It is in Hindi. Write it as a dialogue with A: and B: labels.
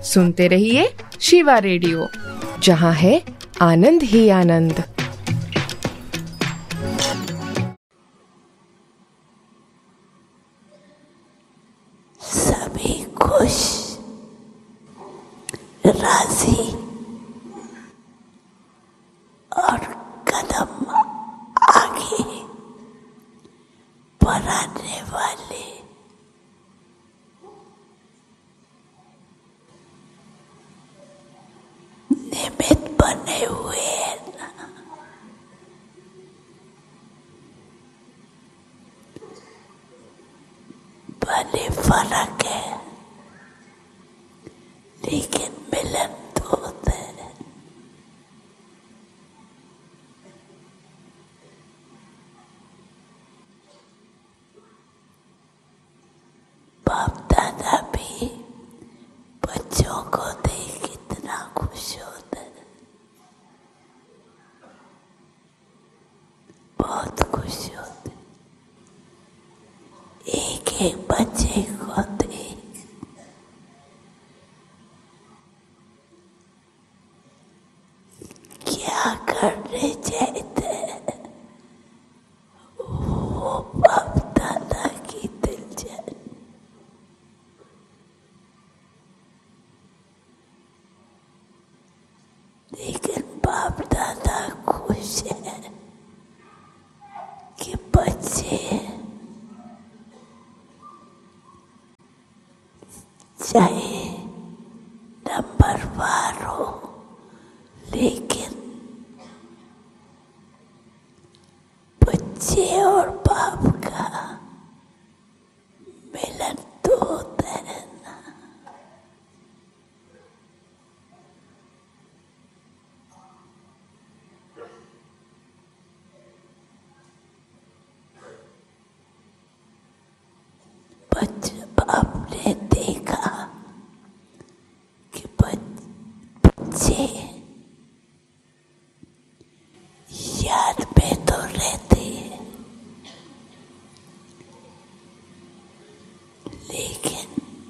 A: सुनते रहिए शिवा रेडियो, जहाँ है आनंद ही आनंद।
B: सभी खुश, राजी और कदम आगे बढ़ाने वाले निमित्त बने हुए हैं ना। भले फर्क है, लेकिन मिलन तो होता है। बाप दादा भी बच्चों को देख कितना खुश होता है, बहुत खुश होते। एक एक बच्चे को देख क्या करने चाहते हैं, वो बाप दादा की दिल जाने। लेकिन बाप दादा खुश है कि बच्चे चाहे नंबरवार हो, लेकिन बच्चे और बाप का मिलन तो होता है ना। बच्चे